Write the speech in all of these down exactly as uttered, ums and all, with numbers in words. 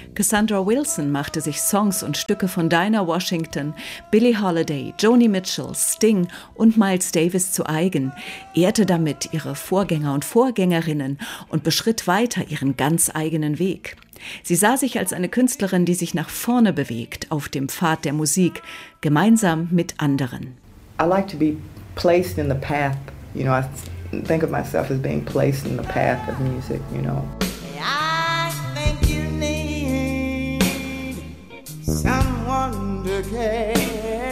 Cassandra Wilson machte sich Songs und Stücke von Dinah Washington, Billie Holiday, Joni Mitchell, Sting und Miles Davis zu eigen, ehrte damit ihre Vorgänger und Vorgängerinnen und beschritt weiter ihren ganz eigenen Weg. Sie sah sich als eine Künstlerin, die sich nach vorne bewegt auf dem Pfad der Musik, gemeinsam mit anderen. I like to be placed in the path, you know, I think of myself as being placed in the path of music, you know. I think you need someone to care.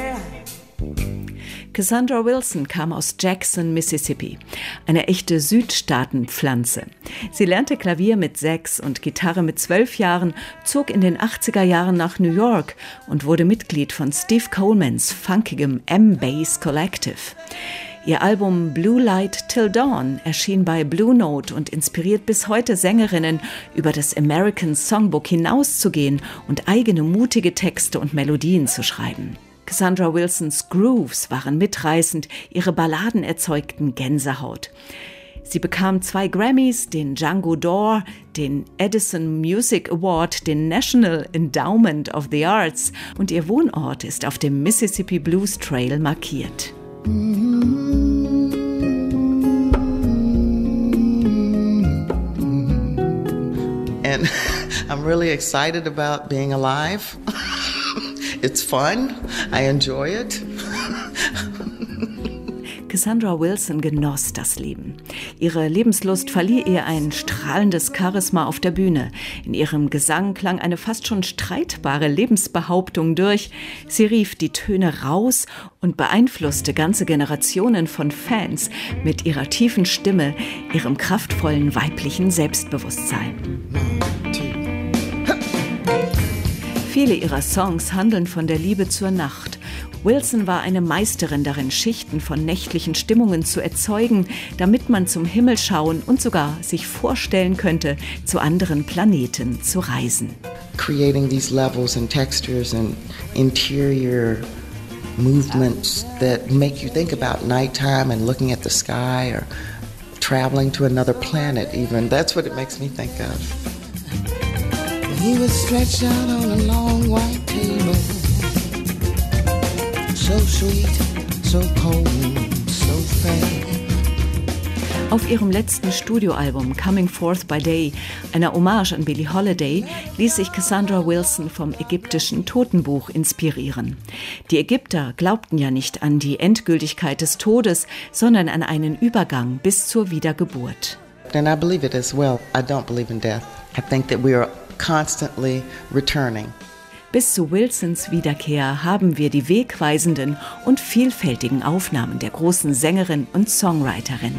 Cassandra Wilson kam aus Jackson, Mississippi, eine echte Südstaatenpflanze. Sie lernte Klavier mit sechs und Gitarre mit zwölf Jahren, zog in den achtziger Jahren nach New York und wurde Mitglied von Steve Colemans funkigem M-Bass Collective. Ihr Album Blue Light Till Dawn erschien bei Blue Note und inspiriert bis heute Sängerinnen, über das American Songbook hinauszugehen und eigene mutige Texte und Melodien zu schreiben. Cassandra Wilsons Grooves waren mitreißend, ihre Balladen erzeugten Gänsehaut. Sie bekam zwei Grammys, den Django d'Or, den Edison Music Award, den National Endowment of the Arts und ihr Wohnort ist auf dem Mississippi Blues Trail markiert. And I'm really excited about being alive. It's fun. I enjoy it. Cassandra Wilson genoss das Leben. Ihre Lebenslust verlieh ihr ein strahlendes Charisma auf der Bühne. In ihrem Gesang klang eine fast schon streitbare Lebensbehauptung durch. Sie rief die Töne raus und beeinflusste ganze Generationen von Fans mit ihrer tiefen Stimme, ihrem kraftvollen weiblichen Selbstbewusstsein. Viele ihrer Songs handeln von der Liebe zur Nacht. Wilson war eine Meisterin darin, Schichten von nächtlichen Stimmungen zu erzeugen, damit man zum Himmel schauen und sogar sich vorstellen könnte, zu anderen Planeten zu reisen. Creating these levels and textures and interior movements that make you think about nighttime and looking at the sky or traveling to another planet even. That's what it makes me think of. He was stretched out on a long white table, so sweet, so cold, so fair. Auf ihrem letzten Studioalbum Coming Forth by Day, einer Hommage an Billie Holiday, ließ sich Cassandra Wilson vom ägyptischen Totenbuch inspirieren. Die Ägypter glaubten ja nicht an die Endgültigkeit des Todes, sondern an einen Übergang bis zur Wiedergeburt. And I believe it as well. I don't believe in death. I think that we are constantly returning. Bis zu Wilsons Wiederkehr haben wir die wegweisenden und vielfältigen Aufnahmen der großen Sängerin und Songwriterin.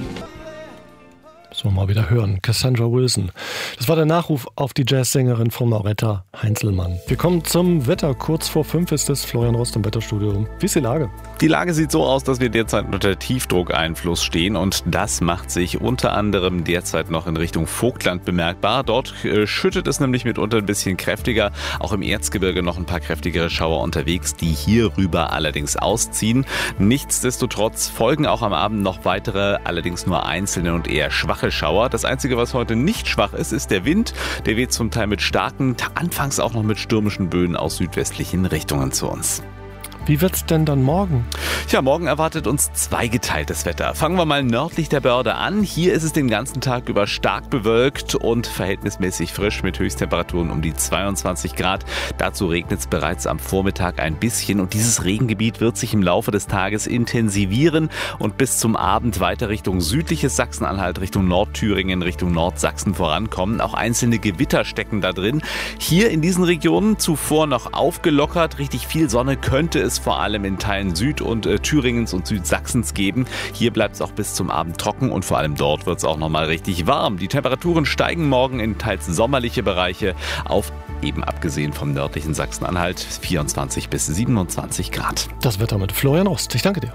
So, mal wieder hören. Cassandra Wilson. Das war der Nachruf auf die Jazzsängerin von Mauretta Heinzelmann. Wir kommen zum Wetter. Kurz vor fünf ist es. Florian Rost im Wetterstudio. Wie ist die Lage? Die Lage sieht so aus, dass wir derzeit unter Tiefdruckeinfluss stehen und das macht sich unter anderem derzeit noch in Richtung Vogtland bemerkbar. Dort äh, schüttet es nämlich mitunter ein bisschen kräftiger. Auch im Erzgebirge noch ein paar kräftigere Schauer unterwegs, die hierüber allerdings ausziehen. Nichtsdestotrotz folgen auch am Abend noch weitere, allerdings nur einzelne und eher schwache Schauer. Das Einzige, was heute nicht schwach ist, ist der Wind. Der weht zum Teil mit starken, anfangs auch noch mit stürmischen Böen aus südwestlichen Richtungen zu uns. Wie wird's denn dann morgen? Ja, morgen erwartet uns zweigeteiltes Wetter. Fangen wir mal nördlich der Börde an. Hier ist es den ganzen Tag über stark bewölkt und verhältnismäßig frisch mit Höchsttemperaturen um die zweiundzwanzig Grad. Dazu regnet es bereits am Vormittag ein bisschen und dieses Regengebiet wird sich im Laufe des Tages intensivieren und bis zum Abend weiter Richtung südliches Sachsen-Anhalt, Richtung Nordthüringen, Richtung Nordsachsen vorankommen. Auch einzelne Gewitter stecken da drin. Hier in diesen Regionen zuvor noch aufgelockert. Richtig viel Sonne könnte es vor allem in Teilen Süd- und äh, Thüringens und Südsachsens geben. Hier bleibt es auch bis zum Abend trocken und vor allem dort wird es auch nochmal richtig warm. Die Temperaturen steigen morgen in teils sommerliche Bereiche auf, eben abgesehen vom nördlichen Sachsen-Anhalt, vierundzwanzig bis siebenundzwanzig Grad. Das Wetter mit Florian Ost. Ich danke dir.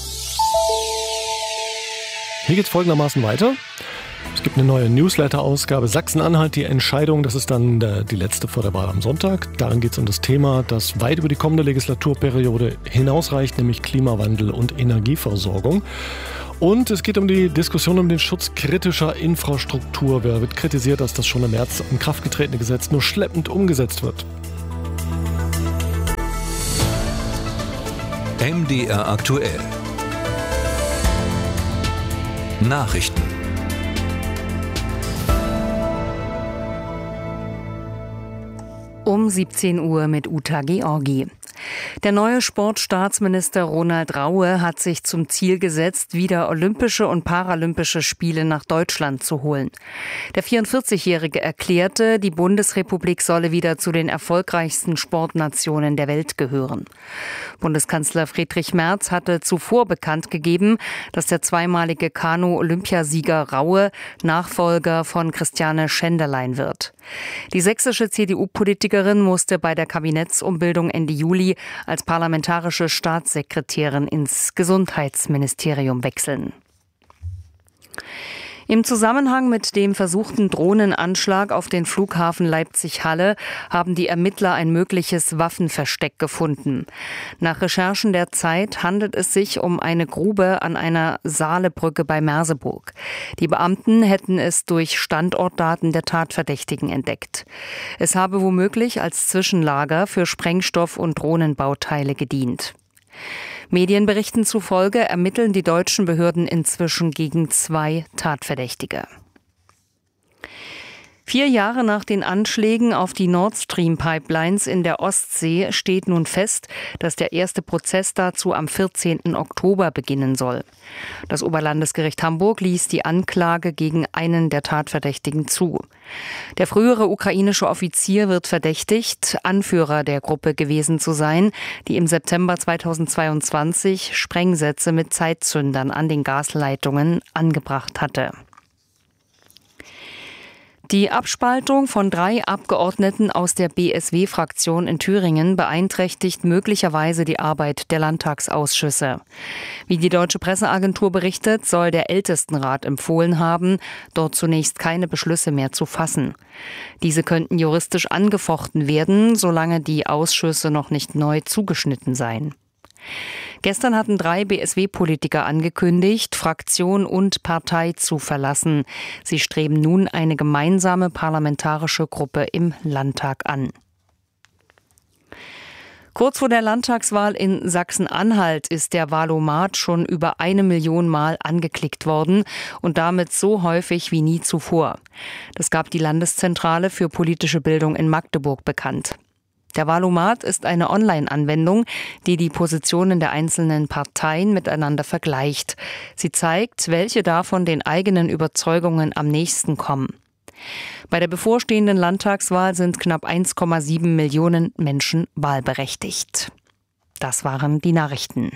Hier geht es folgendermaßen weiter. Es gibt eine neue Newsletter-Ausgabe Sachsen-Anhalt, die Entscheidung, das ist dann der, die letzte vor der Wahl am Sonntag. Darin geht es um das Thema, das weit über die kommende Legislaturperiode hinausreicht, nämlich Klimawandel und Energieversorgung. Und es geht um die Diskussion um den Schutz kritischer Infrastruktur. Wer wird kritisiert, dass das schon im März in Kraft getretene Gesetz nur schleppend umgesetzt wird? M D R aktuell. Nachrichten. Um siebzehn Uhr mit Uta Georgi. Der neue Sportstaatsminister Ronald Raue hat sich zum Ziel gesetzt, wieder Olympische und Paralympische Spiele nach Deutschland zu holen. Der vierundvierzigjährige erklärte, die Bundesrepublik solle wieder zu den erfolgreichsten Sportnationen der Welt gehören. Bundeskanzler Friedrich Merz hatte zuvor bekannt gegeben, dass der zweimalige Kanu-Olympiasieger Raue Nachfolger von Christiane Schenderlein wird. Die sächsische C D U-Politikerin musste bei der Kabinettsumbildung Ende Juli als parlamentarische Staatssekretärin ins Gesundheitsministerium wechseln. Im Zusammenhang mit dem versuchten Drohnenanschlag auf den Flughafen Leipzig-Halle haben die Ermittler ein mögliches Waffenversteck gefunden. Nach Recherchen der Zeit handelt es sich um eine Grube an einer Saalebrücke bei Merseburg. Die Beamten hätten es durch Standortdaten der Tatverdächtigen entdeckt. Es habe womöglich als Zwischenlager für Sprengstoff- und Drohnenbauteile gedient. Medienberichten zufolge ermitteln die deutschen Behörden inzwischen gegen zwei Tatverdächtige. Vier Jahre nach den Anschlägen auf die Nord Stream Pipelines in der Ostsee steht nun fest, dass der erste Prozess dazu am vierzehnten Oktober beginnen soll. Das Oberlandesgericht Hamburg ließ die Anklage gegen einen der Tatverdächtigen zu. Der frühere ukrainische Offizier wird verdächtigt, Anführer der Gruppe gewesen zu sein, die im September zweitausendzweiundzwanzig Sprengsätze mit Zeitzündern an den Gasleitungen angebracht hatte. Die Abspaltung von drei Abgeordneten aus der B S W-Fraktion in Thüringen beeinträchtigt möglicherweise die Arbeit der Landtagsausschüsse. Wie die Deutsche Presseagentur berichtet, soll der Ältestenrat empfohlen haben, dort zunächst keine Beschlüsse mehr zu fassen. Diese könnten juristisch angefochten werden, solange die Ausschüsse noch nicht neu zugeschnitten seien. Gestern hatten drei B S W-Politiker angekündigt, Fraktion und Partei zu verlassen. Sie streben nun eine gemeinsame parlamentarische Gruppe im Landtag an. Kurz vor der Landtagswahl in Sachsen-Anhalt ist der Wahlomat schon über eine Million Mal angeklickt worden und damit so häufig wie nie zuvor. Das gab die Landeszentrale für politische Bildung in Magdeburg bekannt. Der Wahlomat ist eine Online-Anwendung, die die Positionen der einzelnen Parteien miteinander vergleicht. Sie zeigt, welche davon den eigenen Überzeugungen am nächsten kommen. Bei der bevorstehenden Landtagswahl sind knapp eins Komma sieben Millionen Menschen wahlberechtigt. Das waren die Nachrichten.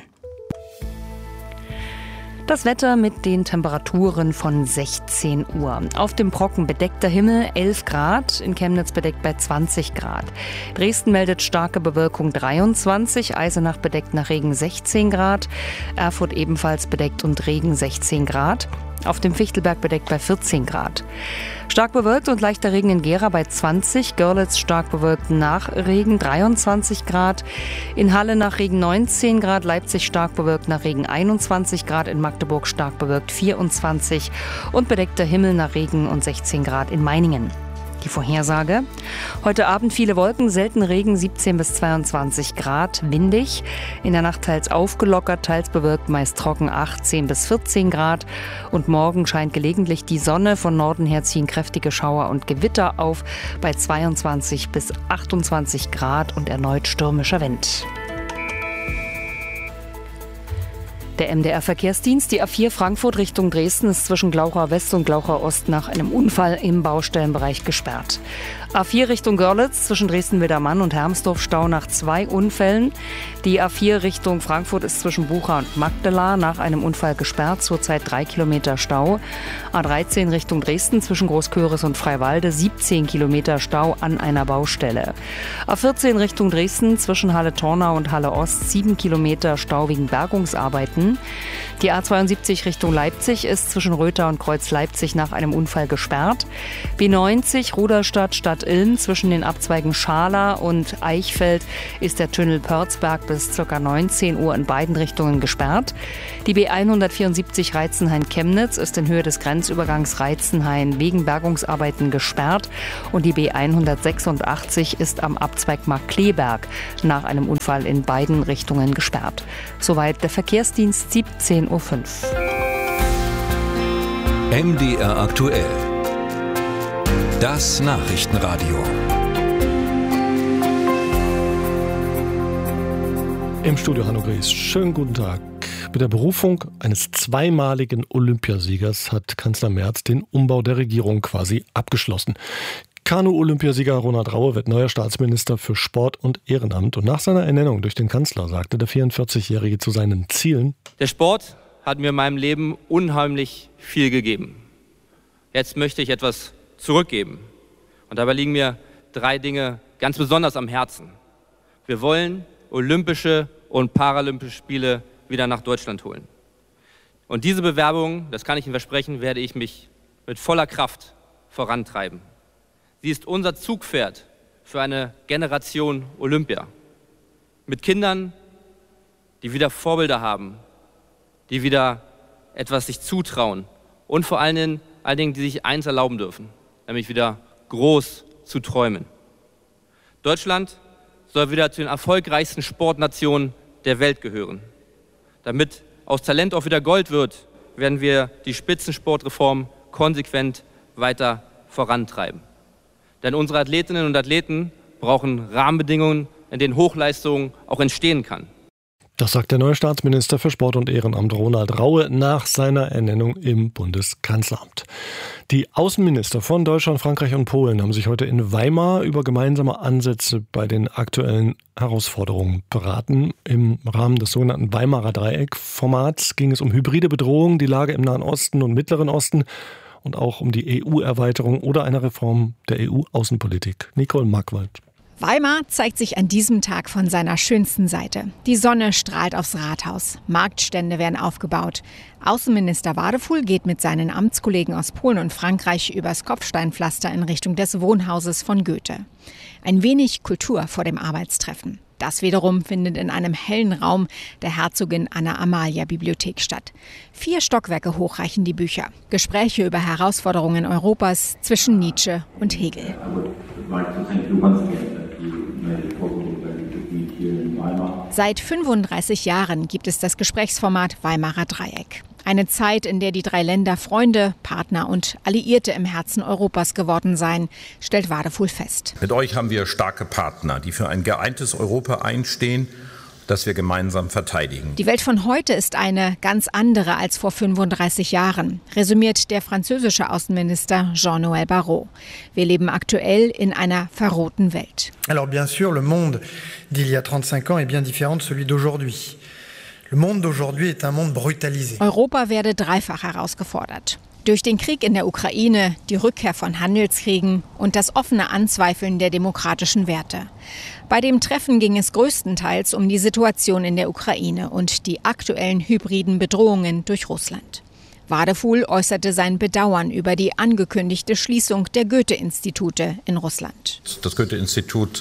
Das Wetter mit den Temperaturen von sechzehn Uhr. Auf dem Brocken bedeckter Himmel elf Grad, in Chemnitz bedeckt bei zwanzig Grad. Dresden meldet starke Bewölkung dreiundzwanzig, Eisenach bedeckt nach Regen sechzehn Grad, Erfurt ebenfalls bedeckt und Regen sechzehn Grad. Auf dem Fichtelberg bedeckt bei vierzehn Grad. Stark bewölkt und leichter Regen in Gera bei zwanzig, Görlitz stark bewölkt nach Regen dreiundzwanzig Grad, in Halle nach Regen neunzehn Grad, Leipzig stark bewölkt nach Regen einundzwanzig Grad, in Magdeburg stark bewölkt vierundzwanzig und bedeckter Himmel nach Regen und sechzehn Grad in Meiningen. Die Vorhersage: Heute Abend viele Wolken, selten Regen, siebzehn bis zweiundzwanzig Grad, windig. In der Nacht teils aufgelockert, teils bewölkt, meist trocken, achtzehn bis vierzehn Grad. Und morgen scheint gelegentlich die Sonne. Von Norden her ziehen kräftige Schauer und Gewitter auf bei zweiundzwanzig bis achtundzwanzig Grad und erneut stürmischer Wind. Der M D R-Verkehrsdienst, die A vier Frankfurt Richtung Dresden, ist zwischen Glauchau West und Glauchau Ost nach einem Unfall im Baustellenbereich gesperrt. A vier Richtung Görlitz zwischen Dresden-Wildermann und Hermsdorf Stau nach zwei Unfällen. Die A vier Richtung Frankfurt ist zwischen Bucha und Magdala nach einem Unfall gesperrt, zurzeit drei Kilometer Stau. A dreizehn Richtung Dresden zwischen Großköris und Freiwalde, siebzehn Kilometer Stau an einer Baustelle. A vierzehn Richtung Dresden zwischen Halle-Tornau und Halle Ost, sieben Kilometer Stau wegen Bergungsarbeiten. Berlin. Die A zweiundsiebzig Richtung Leipzig ist zwischen Röther und Kreuz Leipzig nach einem Unfall gesperrt. B neunzig Ruderstadt Stadt Ilm zwischen den Abzweigen Schala und Eichfeld ist der Tunnel Pörzberg bis ca. neunzehn Uhr in beiden Richtungen gesperrt. Die B hundertvierundsiebzig Reizenhain-Chemnitz ist in Höhe des Grenzübergangs Reizenhain wegen Bergungsarbeiten gesperrt und die B hundertsechsundachtzig ist am Abzweig Markkleeberg nach einem Unfall in beiden Richtungen gesperrt. Soweit der Verkehrsdienst siebzehn Uhr fünf. M D R aktuell. Das Nachrichtenradio. Im Studio Hanno Gries. Schönen guten Tag. Mit der Berufung eines zweimaligen Olympiasiegers hat Kanzler Merz den Umbau der Regierung quasi abgeschlossen. Kanu-Olympiasieger Ronald Raue wird neuer Staatsminister für Sport und Ehrenamt. Und nach seiner Ernennung durch den Kanzler sagte der vierundvierzigjährige zu seinen Zielen: Der Sport hat mir in meinem Leben unheimlich viel gegeben. Jetzt möchte ich etwas zurückgeben. Und dabei liegen mir drei Dinge ganz besonders am Herzen. Wir wollen Olympische und Paralympische Spiele wieder nach Deutschland holen. Und diese Bewerbung, das kann ich Ihnen versprechen, werde ich mich mit voller Kraft vorantreiben. Sie ist unser Zugpferd für eine Generation Olympia. Mit Kindern, die wieder Vorbilder haben, die wieder etwas sich zutrauen und vor allen Dingen, allen Dingen, die sich eins erlauben dürfen, nämlich wieder groß zu träumen. Deutschland soll wieder zu den erfolgreichsten Sportnationen der Welt gehören. Damit aus Talent auch wieder Gold wird, werden wir die Spitzensportreform konsequent weiter vorantreiben. Denn unsere Athletinnen und Athleten brauchen Rahmenbedingungen, in denen Hochleistung auch entstehen kann. Das sagt der neue Staatsminister für Sport und Ehrenamt Ronald Raue nach seiner Ernennung im Bundeskanzleramt. Die Außenminister von Deutschland, Frankreich und Polen haben sich heute in Weimar über gemeinsame Ansätze bei den aktuellen Herausforderungen beraten. Im Rahmen des sogenannten Weimarer Dreieck-Formats ging es um hybride Bedrohungen, die Lage im Nahen Osten und Mittleren Osten und auch um die E U-Erweiterung oder eine Reform der E U-Außenpolitik. Nicole Markwald. Weimar zeigt sich an diesem Tag von seiner schönsten Seite. Die Sonne strahlt aufs Rathaus. Marktstände werden aufgebaut. Außenminister Wadefuhl geht mit seinen Amtskollegen aus Polen und Frankreich übers Kopfsteinpflaster in Richtung des Wohnhauses von Goethe. Ein wenig Kultur vor dem Arbeitstreffen. Das wiederum findet in einem hellen Raum der Herzogin Anna-Amalia-Bibliothek statt. Vier Stockwerke hoch reichen die Bücher. Gespräche über Herausforderungen Europas zwischen Nietzsche und Hegel. Seit fünfunddreißig Jahren gibt es das Gesprächsformat Weimarer Dreieck. Eine Zeit, in der die drei Länder Freunde, Partner und Alliierte im Herzen Europas geworden seien, stellt Wadefuhl fest. Mit euch haben wir starke Partner, die für ein geeintes Europa einstehen, das wir gemeinsam verteidigen. Die Welt von heute ist eine ganz andere als vor fünfunddreißig Jahren, resümiert der französische Außenminister Jean-Noël Barrot. Wir leben aktuell in einer verrohten Welt. Alors bien sûr, le monde d'il y a trente-cinq ans est bien différent de celui d'aujourd'hui. Le monde d'aujourd'hui est un monde brutalisé. Europa werde dreifach herausgefordert. Durch den Krieg in der Ukraine, die Rückkehr von Handelskriegen und das offene Anzweifeln der demokratischen Werte. Bei dem Treffen ging es größtenteils um die Situation in der Ukraine und die aktuellen hybriden Bedrohungen durch Russland. Wadefuhl äußerte sein Bedauern über die angekündigte Schließung der Goethe-Institute in Russland. Das Goethe-Institut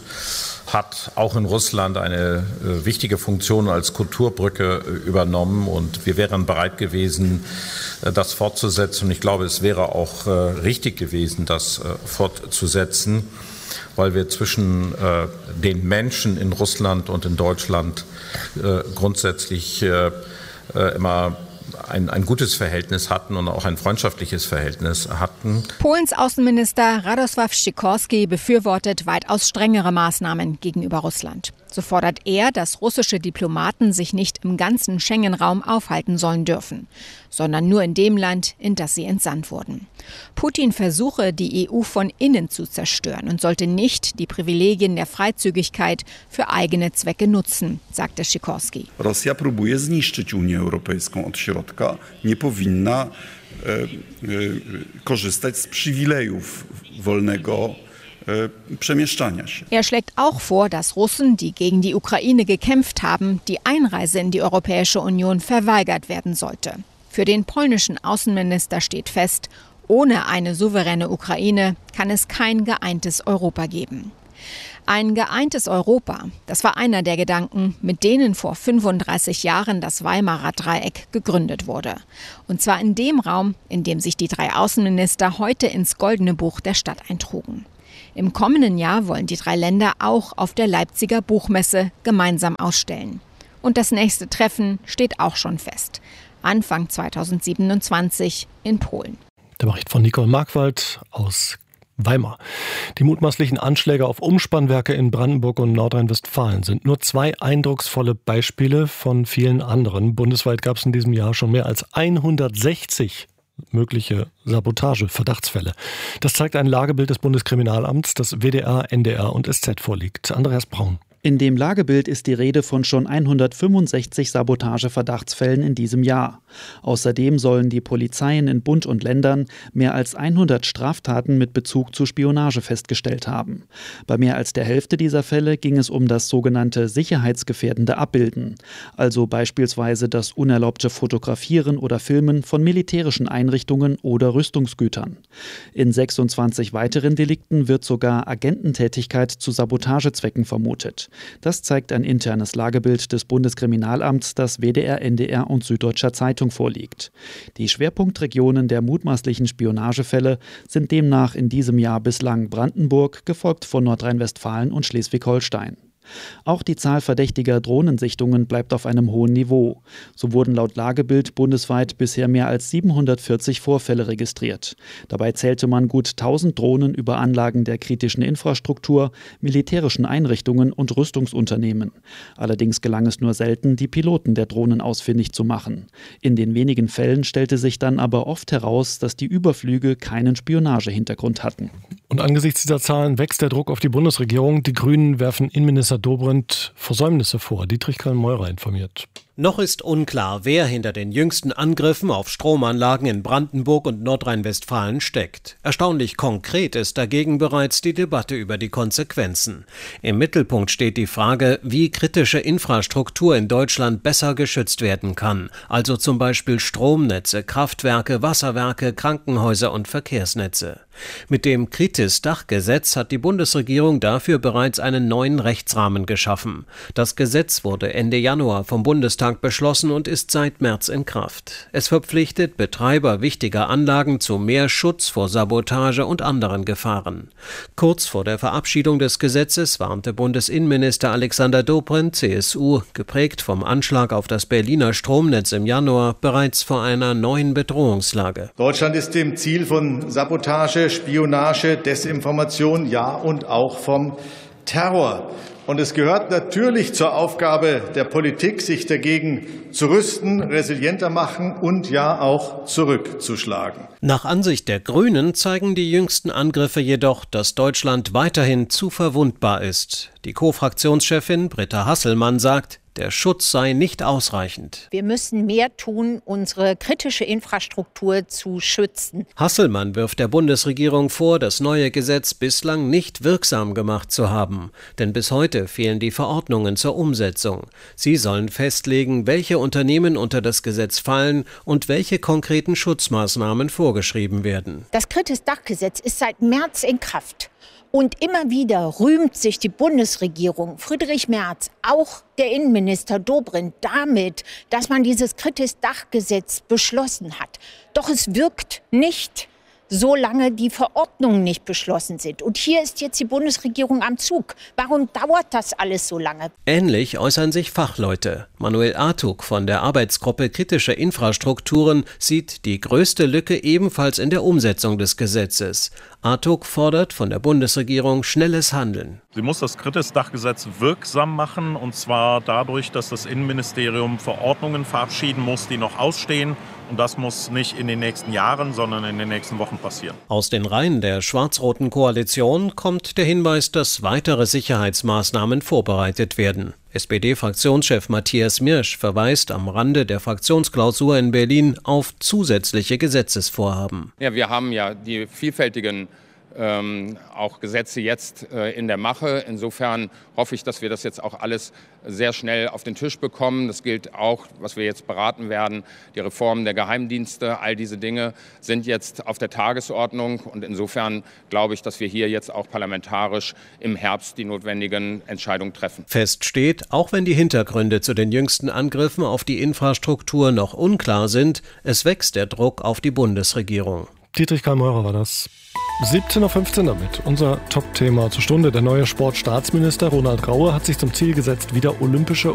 hat auch in Russland eine äh, wichtige Funktion als Kulturbrücke äh, übernommen und wir wären bereit gewesen, äh, das fortzusetzen. Und ich glaube, es wäre auch äh, richtig gewesen, das äh, fortzusetzen, weil wir zwischen äh, den Menschen in Russland und in Deutschland äh, grundsätzlich äh, äh, immer Ein, ein gutes Verhältnis hatten und auch ein freundschaftliches Verhältnis hatten. Polens Außenminister Radosław Sikorski befürwortet weitaus strengere Maßnahmen gegenüber Russland. So fordert er, dass russische Diplomaten sich nicht im ganzen Schengen-Raum aufhalten sollen dürfen, sondern nur in dem Land, in das sie entsandt wurden. Putin versuche, die E U von innen zu zerstören und sollte nicht die Privilegien der Freizügigkeit für eigene Zwecke nutzen, sagte Sikorski. Rosja próbuje zniszczyć Unię Europejską od środka, nie powinna e, e, korzystać z przywilejów wolnego przemieszczania się. Er schlägt auch vor, dass Russen, die gegen die Ukraine gekämpft haben, die Einreise in die Europäische Union verweigert werden sollte. Für den polnischen Außenminister steht fest, ohne eine souveräne Ukraine kann es kein geeintes Europa geben. Ein geeintes Europa, das war einer der Gedanken, mit denen vor fünfunddreißig Jahren das Weimarer Dreieck gegründet wurde. Und zwar in dem Raum, in dem sich die drei Außenminister heute ins Goldene Buch der Stadt eintrugen. Im kommenden Jahr wollen die drei Länder auch auf der Leipziger Buchmesse gemeinsam ausstellen. Und das nächste Treffen steht auch schon fest. Anfang zweitausendsiebenundzwanzig in Polen. Der Bericht von Nicole Markwald aus Weimar. Die mutmaßlichen Anschläge auf Umspannwerke in Brandenburg und Nordrhein-Westfalen sind nur zwei eindrucksvolle Beispiele von vielen anderen. Bundesweit gab es in diesem Jahr schon mehr als hundertsechzig mögliche Sabotage-Verdachtsfälle. Das zeigt ein Lagebild des Bundeskriminalamts, das W D R, N D R und S Z vorliegt. Andreas Braun. In dem Lagebild ist die Rede von schon hundertfünfundsechzig Sabotage-Verdachtsfällen in diesem Jahr. Außerdem sollen die Polizeien in Bund und Ländern mehr als hundert Straftaten mit Bezug zu Spionage festgestellt haben. Bei mehr als der Hälfte dieser Fälle ging es um das sogenannte sicherheitsgefährdende Abbilden, also beispielsweise das unerlaubte Fotografieren oder Filmen von militärischen Einrichtungen oder Rüstungsgütern. In sechsundzwanzig weiteren Delikten wird sogar Agententätigkeit zu Sabotagezwecken vermutet. Das zeigt ein internes Lagebild des Bundeskriminalamts, das W D R, N D R und Süddeutscher Zeitung vorliegt. Die Schwerpunktregionen der mutmaßlichen Spionagefälle sind demnach in diesem Jahr bislang Brandenburg, gefolgt von Nordrhein-Westfalen und Schleswig-Holstein. Auch die Zahl verdächtiger Drohnensichtungen bleibt auf einem hohen Niveau. So wurden laut Lagebild bundesweit bisher mehr als siebenhundertvierzig Vorfälle registriert. Dabei zählte man gut tausend Drohnen über Anlagen der kritischen Infrastruktur, militärischen Einrichtungen und Rüstungsunternehmen. Allerdings gelang es nur selten, die Piloten der Drohnen ausfindig zu machen. In den wenigen Fällen stellte sich dann aber oft heraus, dass die Überflüge keinen Spionagehintergrund hatten. Und angesichts dieser Zahlen wächst der Druck auf die Bundesregierung. Die Grünen werfen Innenminister Dobrindt Versäumnisse vor. Dietrich Köln-Meurer informiert. Noch ist unklar, wer hinter den jüngsten Angriffen auf Stromanlagen in Brandenburg und Nordrhein-Westfalen steckt. Erstaunlich konkret ist dagegen bereits die Debatte über die Konsequenzen. Im Mittelpunkt steht die Frage, wie kritische Infrastruktur in Deutschland besser geschützt werden kann. Also zum Beispiel Stromnetze, Kraftwerke, Wasserwerke, Krankenhäuser und Verkehrsnetze. Mit dem Kritis-Dach-Gesetz hat die Bundesregierung dafür bereits einen neuen Rechtsrahmen geschaffen. Das Gesetz wurde Ende Januar vom Bundestag beschlossen und ist seit März in Kraft. Es verpflichtet Betreiber wichtiger Anlagen zu mehr Schutz vor Sabotage und anderen Gefahren. Kurz vor der Verabschiedung des Gesetzes warnte Bundesinnenminister Alexander Dobrindt, C S U, geprägt vom Anschlag auf das Berliner Stromnetz im Januar, bereits vor einer neuen Bedrohungslage. Deutschland ist dem Ziel von Sabotage, Spionage, Desinformation, ja und auch vom Terror. Und es gehört natürlich zur Aufgabe der Politik, sich dagegen zu rüsten, resilienter machen und ja auch zurückzuschlagen. Nach Ansicht der Grünen zeigen die jüngsten Angriffe jedoch, dass Deutschland weiterhin zu verwundbar ist. Die Co-Fraktionschefin Britta Hasselmann sagt, der Schutz sei nicht ausreichend. Wir müssen mehr tun, unsere kritische Infrastruktur zu schützen. Hasselmann wirft der Bundesregierung vor, das neue Gesetz bislang nicht wirksam gemacht zu haben. Denn bis heute fehlen die Verordnungen zur Umsetzung. Sie sollen festlegen, welche Unternehmen unter das Gesetz fallen und welche konkreten Schutzmaßnahmen vorgeschrieben werden. Das Kritis-Dach-Gesetz ist seit März in Kraft. Und immer wieder rühmt sich die Bundesregierung, Friedrich Merz, auch der Innenminister Dobrindt, damit, dass man dieses Kritis-Dach-Gesetz beschlossen hat. Doch es wirkt nicht, solange die Verordnungen nicht beschlossen sind. Und hier ist jetzt die Bundesregierung am Zug. Warum dauert das alles so lange? Ähnlich äußern sich Fachleute. Manuel Artug von der Arbeitsgruppe Kritische Infrastrukturen sieht die größte Lücke ebenfalls in der Umsetzung des Gesetzes. Artug fordert von der Bundesregierung schnelles Handeln. Sie muss das Kritis-Dach-Gesetz wirksam machen, und zwar dadurch, dass das Innenministerium Verordnungen verabschieden muss, die noch ausstehen. Und das muss nicht in den nächsten Jahren, sondern in den nächsten Wochen passieren. Aus den Reihen der schwarz-roten Koalition kommt der Hinweis, dass weitere Sicherheitsmaßnahmen vorbereitet werden. S P D-Fraktionschef Matthias Mirsch verweist am Rande der Fraktionsklausur in Berlin auf zusätzliche Gesetzesvorhaben. Ja, wir haben ja die vielfältigen ähm, auch Gesetze jetzt äh, in der Mache. Insofern hoffe ich, dass wir das jetzt auch alles sehr schnell auf den Tisch bekommen. Das gilt auch, was wir jetzt beraten werden, die Reform der Geheimdienste. All diese Dinge sind jetzt auf der Tagesordnung. Und insofern glaube ich, dass wir hier jetzt auch parlamentarisch im Herbst die notwendigen Entscheidungen treffen. Fest steht, auch wenn die Hintergründe zu den jüngsten Angriffen auf die Infrastruktur noch unklar sind, es wächst der Druck auf die Bundesregierung. Dietrich Karl Meurer war das. siebzehn Uhr fünfzehn damit. Unser Top-Thema zur Stunde. Der neue Sportstaatsminister Ronald Raue hat sich zum Ziel gesetzt, wieder olympische